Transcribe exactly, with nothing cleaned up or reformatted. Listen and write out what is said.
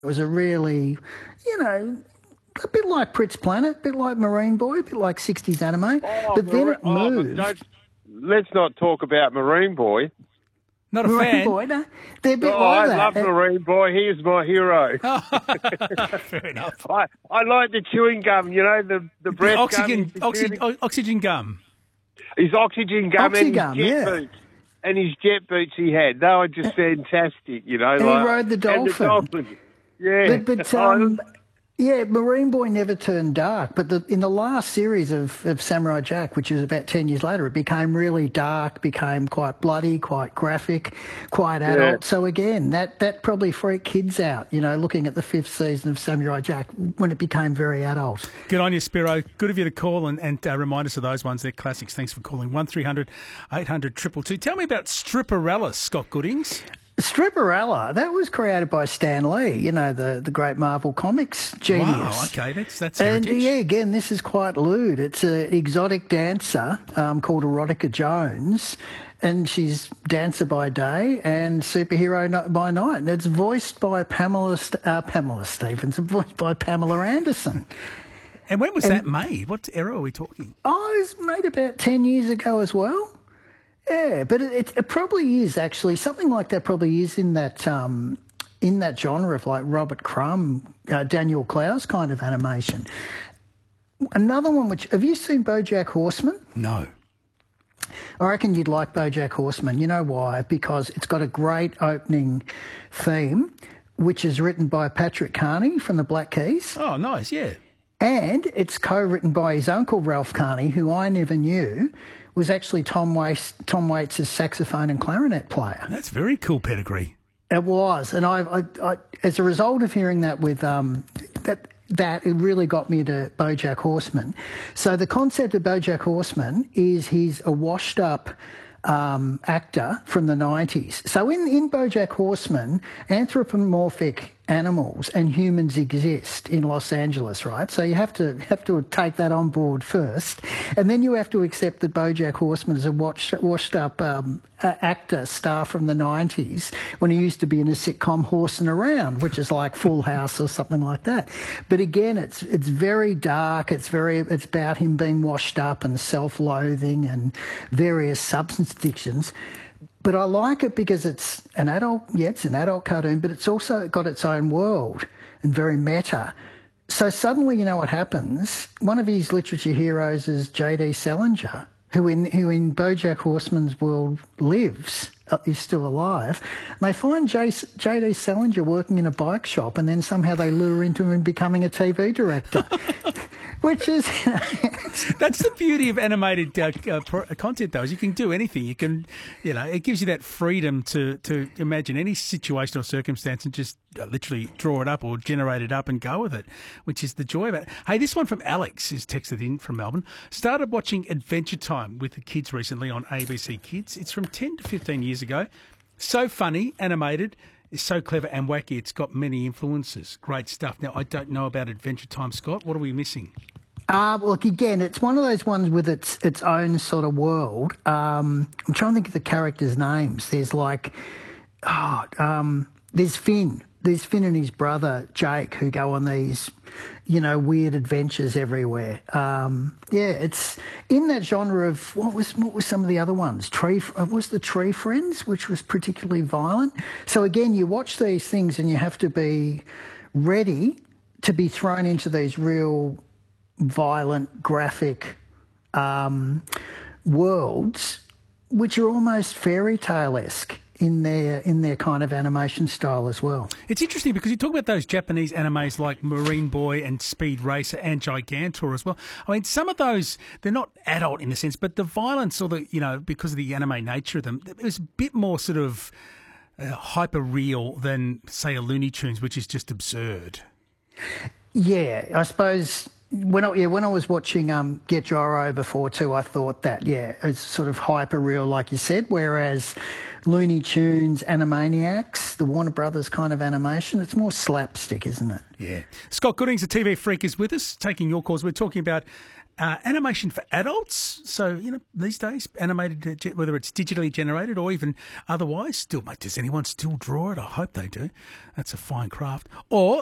It was a really, you know, a bit like Pritz Planet, a bit like Marine Boy, a bit like sixties anime. Oh, But then Mar- it oh, but moved. don't, let's not talk about Marine Boy. Not a Marine fan. Boy, no, they're a bit Oh, like I that. love And- Marine Boy. He is my hero. Fair enough. I, I like the chewing gum, you know, the, the breath The oxygen, gum. oxygen, o- oxygen gum. His oxygen gum and his Oxygum, jet yeah. boots. And his jet boots he had. They were just fantastic, you know. And he like, rode the and dolphin. dolphin. Yeah. But, but Oh, um, yeah, Marine Boy never turned dark. But the, in the last series of, of Samurai Jack, which is about ten years later, it became really dark, became quite bloody, quite graphic, quite adult. So again, that, that probably freaked kids out, you know, looking at the fifth season of Samurai Jack when it became very adult. Good on you, Spiro. Good of you to call and, and uh, remind us of those ones. They're classics. Thanks for calling. one three hundred eight hundred two two two. Tell me about Stripperella, Scott Goodings. Stripperella, that was created by Stan Lee, you know, the, the great Marvel Comics genius. Wow, okay, that's that's And heritage. yeah, again, this is quite lewd. It's an exotic dancer um, called Erotica Jones, and she's dancer by day and superhero no- by night. And it's voiced by Pamela St- uh, Pamela Stevens, and voiced by Pamela Anderson. And when was that made? What era are we talking? Oh, it was made about ten years ago as well. Yeah, but it, it, it probably is actually something like that. Probably is in that um, in that genre of like Robert Crumb, uh, Daniel Clowes kind of animation. Another one, which have you seen BoJack Horseman? No. I reckon you'd like BoJack Horseman. You know why? Because it's got a great opening theme, which is written by Patrick Carney from the Black Keys. Oh, nice, yeah. And it's co-written by his uncle, Ralph Carney, who I never knew was actually Tom Waits, Tom Waits' saxophone and clarinet player. That's very cool pedigree. It was. And I, I, I as a result of hearing that with um, that, that, it really got me to BoJack Horseman. So the concept of BoJack Horseman is he's a washed-up um, actor from the nineties. So in, in BoJack Horseman, anthropomorphic animals and humans exist in Los Angeles, right? So you have to have to take that on board first, and then you have to accept that BoJack Horseman is a watch, washed-up um, uh, actor star from the nineties when he used to be in a sitcom Horsing Around, which is like Full House or something like that. But again, it's it's very dark. It's very it's about him being washed up and self-loathing and various substance addictions. But I like it because it's an adult, yeah, it's an adult cartoon, but it's also got its own world and very meta. So suddenly, you know what happens? One of his literature heroes is J D Salinger, who in who in BoJack Horseman's world lives, uh, is still alive. And they find J D Salinger working in a bike shop, and then somehow they lure into him becoming a T V director. Which is... That's the beauty of animated uh, uh, pro- content, though, is you can do anything. You can, you know, it gives you that freedom to, to imagine any situation or circumstance and just uh, literally draw it up or generate it up and go with it, which is the joy of it. Hey, this one from Alex is texted in from Melbourne. Started watching Adventure Time with the kids recently on A B C Kids. It's from ten to fifteen years ago. So funny, animated. It's so clever and wacky. It's got many influences. Great stuff. Now, I don't know about Adventure Time, Scott. What are we missing? Uh, look, again, it's one of those ones with its its own sort of world. Um, I'm trying to think of the characters' names. There's like, oh, um, there's Finn. There's Finn and his brother Jake who go on these, you know, weird adventures everywhere. Um, yeah, it's in that genre of what was what was some of the other ones? Tree uh, was the Tree Friends, which was particularly violent. So again, you watch these things and you have to be ready to be thrown into these real violent, graphic um, worlds, which are almost fairy tale-esque in their in their kind of animation style as well. It's interesting because you talk about those Japanese animes like Marine Boy and Speed Racer and Gigantor as well. I mean, some of those, they're not adult in the sense, but the violence or the, you know, because of the anime nature of them, it was a bit more sort of uh, hyper real than, say, a Looney Tunes, which is just absurd. Yeah, I suppose when I, yeah, when I was watching um, Get Gyro before too, I thought that, yeah, it's sort of hyper real, like you said, whereas Looney Tunes, Animaniacs, the Warner Brothers kind of animation, it's more slapstick, isn't it? Yeah. Scott Goodings, the T V Freak, is with us, taking your calls. We're talking about uh, animation for adults. So, you know, these days, animated, uh, whether it's digitally generated or even otherwise, still, mate, does anyone still draw it? I hope they do. That's a fine craft. Or